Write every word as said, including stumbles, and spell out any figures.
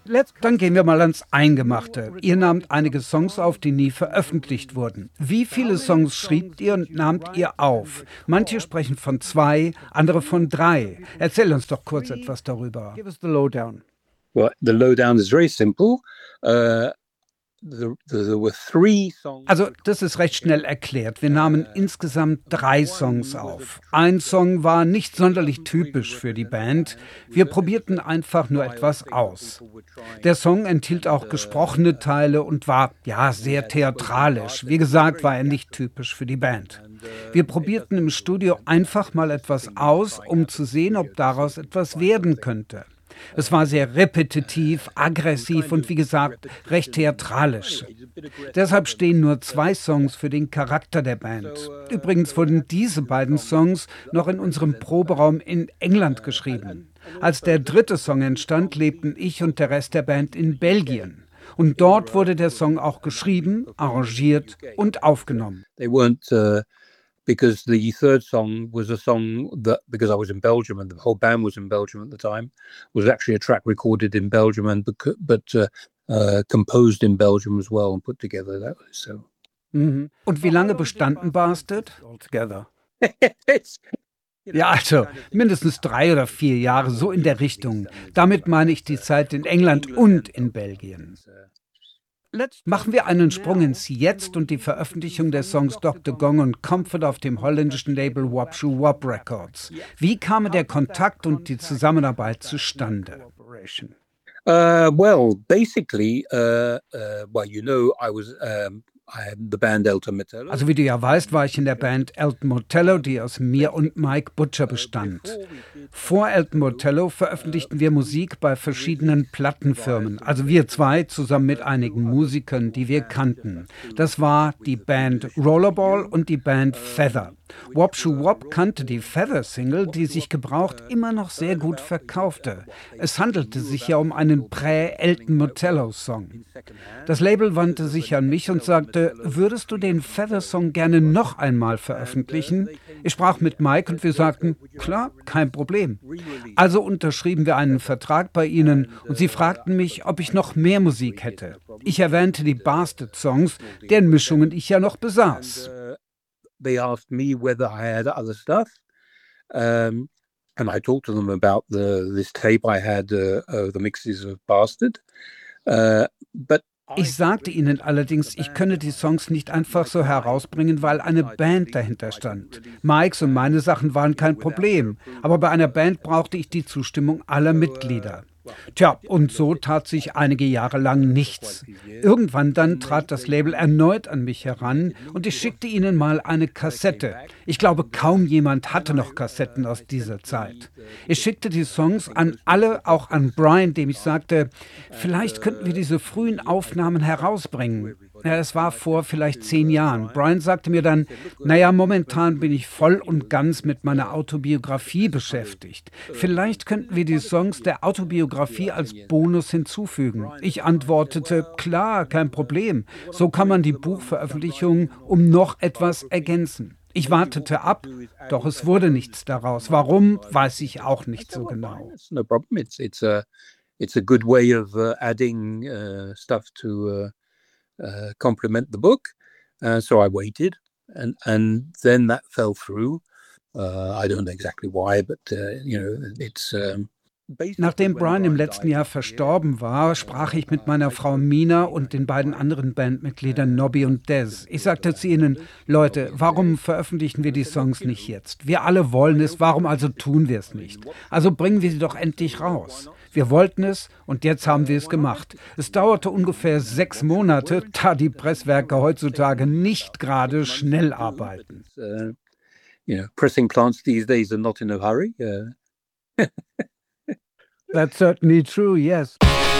Dann gehen wir mal ans Eingemachte. Ihr nahmt einige Songs auf, die nie veröffentlicht wurden. Wie viele Songs schriebt ihr und nahmt ihr auf? Manche sprechen von zwei, andere von drei. Erzähl uns doch kurz etwas darüber. Give us the lowdown. Well, the lowdown is very simple. Uh, the, the, there were three songs. Also, das ist recht schnell erklärt. Wir nahmen insgesamt drei Songs auf. Ein Song war nicht sonderlich typisch für die Band. Wir probierten einfach nur etwas aus. Der Song enthielt auch gesprochene Teile und war, ja, sehr theatralisch. Wie gesagt, war er nicht typisch für die Band. Wir probierten im Studio einfach mal etwas aus, um zu sehen, ob daraus etwas werden könnte. Es war sehr repetitiv, aggressiv und wie gesagt, recht theatralisch. Deshalb stehen nur zwei Songs für den Charakter der Band. Übrigens wurden diese beiden Songs noch in unserem Proberaum in England geschrieben. Als der dritte Song entstand, lebten ich und der Rest der Band in Belgien. Und dort wurde der Song auch geschrieben, arrangiert und aufgenommen. They weren't uh Because the third song was a song that, because I was in Belgium and the whole band was in Belgium at the time, was actually a track recorded in Belgium and bec- but uh, uh, composed in Belgium as well and put together that way. So. Mhm. Und wie lange bestanden Bastard? Altogether. Ja, also mindestens drei oder vier Jahre, so in der Richtung. Damit meine ich die Zeit in England und in Belgien. Machen wir einen Sprung ins Jetzt und die Veröffentlichung der Songs Doktor Gong und Comfort auf dem holländischen Label Wop Shoo Wop Records. Wie kamen der Kontakt und die Zusammenarbeit zustande? Uh, well, basically, uh, uh, well, you know, I was um, I am the band Elton Motello. Also wie du ja weißt, war ich in der Band Elton Motello, die aus mir und Mike Butcher bestand. Vor Elton Motello veröffentlichten wir Musik bei verschiedenen Plattenfirmen. Also wir zwei zusammen mit einigen Musikern, die wir kannten. Das war die Band Rollerball und die Band Feather. Wop Shoo Wop kannte die Feather-Single, die sich gebraucht immer noch sehr gut verkaufte. Es handelte sich ja um einen Prä-Elton Motello-Song. Das Label wandte sich an mich und sagte, würdest du den Feather-Song gerne noch einmal veröffentlichen? Ich sprach mit Mike und wir sagten, klar, kein Problem. Also unterschrieben wir einen Vertrag bei ihnen und sie fragten mich, ob ich noch mehr Musik hätte. Ich erwähnte die Bastard-Songs, deren Mischungen ich ja noch besaß. They asked me whether I had other stuff, um, and I talked to them about the this tape I had, uh, uh, the mixes of Bastard. Uh, but Ich sagte ihnen allerdings, ich könne die Songs nicht einfach so herausbringen, weil eine Band dahinter stand. Mikes und meine Sachen waren kein Problem, aber bei einer Band brauchte ich die Zustimmung aller Mitglieder. Tja, und so tat sich einige Jahre lang nichts. Irgendwann dann trat das Label erneut an mich heran und ich schickte ihnen mal eine Kassette. Ich glaube, kaum jemand hatte noch Kassetten aus dieser Zeit. Ich schickte die Songs an alle, auch an Brian, dem ich sagte, vielleicht könnten wir diese frühen Aufnahmen herausbringen. Ja, das war vor vielleicht zehn Jahren. Brian sagte mir dann, naja, momentan bin ich voll und ganz mit meiner Autobiografie beschäftigt. Vielleicht könnten wir die Songs der Autobiografie als Bonus hinzufügen. Ich antwortete, klar, kein Problem. So kann man die Buchveröffentlichung um noch etwas ergänzen. Ich wartete ab, doch es wurde nichts daraus. Warum, weiß ich auch nicht so genau. No problem. It's it's a it's a good way of uh, adding uh, stuff to uh, uh, complement the book. Uh, so I waited, and and then that fell through. Uh, I don't know exactly why, but uh, you know, it's. Um, Nachdem Brian im letzten Jahr verstorben war, sprach ich mit meiner Frau Mina und den beiden anderen Bandmitgliedern Nobby und Des. Ich sagte zu ihnen, Leute, warum veröffentlichen wir die Songs nicht jetzt? Wir alle wollen es, warum also tun wir es nicht? Also bringen wir sie doch endlich raus. Wir wollten es und jetzt haben wir es gemacht. Es dauerte ungefähr sechs Monate, da die Presswerke heutzutage nicht gerade schnell arbeiten. Uh, you know, pressing plants these days are not in a hurry. Uh. That's certainly true, yes.